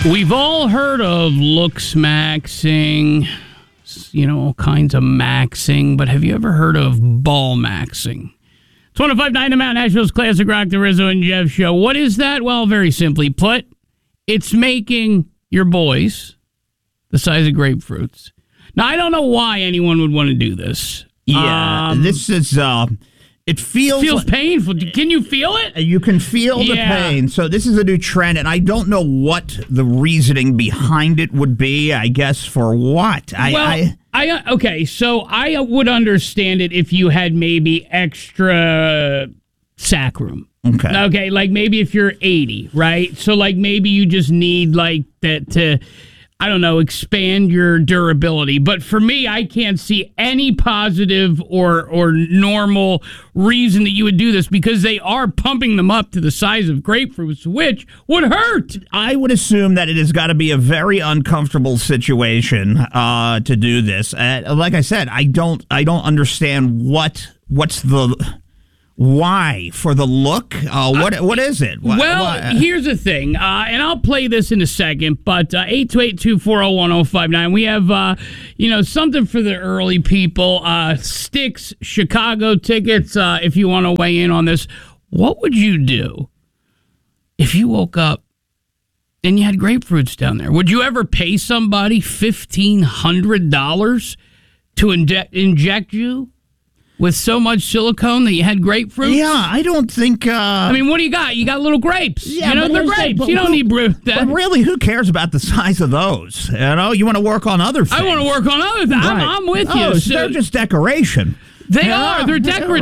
We've all heard of looks maxing, all kinds of maxing, but have you ever heard of ball maxing? It's 105.9 The Mount, Nashville's classic rock, the Rizzo and Jeff show. What is that? Well, very simply put, it's making your boys the size of grapefruits. Now, I don't know why anyone would want to do this. Yeah, this is... It feels painful. Can you feel it? You can feel the pain. So this is a new trend, and I don't know what the reasoning behind it would be. I guess for what? Okay, so I would understand it if you had maybe extra sack room. Okay, like maybe if you're 80, right? So like maybe you just need like that to, I don't know, expand your durability. But for me, I can't see any positive or normal reason that you would do this because they are pumping them up to the size of grapefruits, which would hurt. I would assume that it has got to be a very uncomfortable situation to do this. Like I said, I don't understand what's the... Why? For the look? What is it? Here's the thing, and I'll play this in a second, but 828-240-1059. We have, something for the early people. Styx Chicago tickets, if you want to weigh in on this. What would you do if you woke up and you had grapefruits down there? Would you ever pay somebody $1,500 to inject you with so much silicone that you had grapefruits? Yeah, I don't think... I mean, what do you got? You got little grapes. Yeah, they're grapes. You don't need... But really, who cares about the size of those? You want to work on other things. I want to work on other things. Right. I'm with you. So they're just decoration. They are. They're decorative.